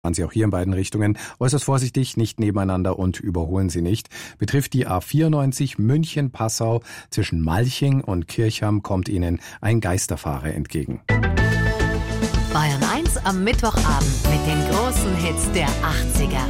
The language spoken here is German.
Fahren Sie auch hier in beiden Richtungen äußerst vorsichtig, nicht nebeneinander und überholen Sie nicht. Betrifft die A94 München-Passau. Zwischen Malching und Kirchham kommt Ihnen ein Geisterfahrer entgegen. Bayern 1 am Mittwochabend mit den großen Hits der 80er.